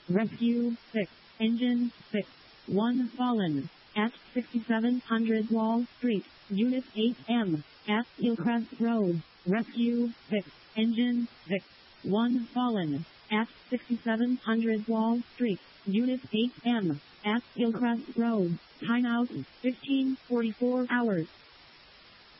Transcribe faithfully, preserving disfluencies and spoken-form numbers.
Rescue six. Engine six. one fallen. At sixty-seven hundred Wall Street, Unit eight M. At Hillcrest Road. Rescue six. Engine six. one fallen. At sixty-seven hundred Wall Street, Unit eight M. At Hillcrest Road. Timeout fifteen forty-four hours.